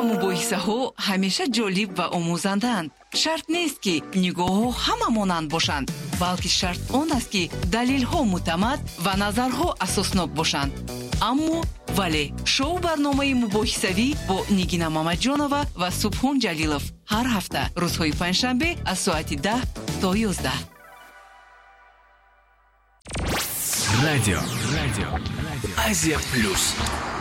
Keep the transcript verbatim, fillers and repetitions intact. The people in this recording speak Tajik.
мубоҳисаҳо ҳамеша ҷолиб ва омӯзанданд. шарт нест ки нигоҳҳо ҳама монанд бошанд, балки шарт он аст ки далелҳо муътамад ва назарҳо асоснок бошанд. аммо вале шоу барномаи мубоҳисавӣ бо Нигина Мамаҷонова ва Субҳон Ҷалилов ҳар ҳафта рӯзҳои панҷшанбе аз соати даҳ то ёздаҳ. Радио. Радио. Азия Плюс.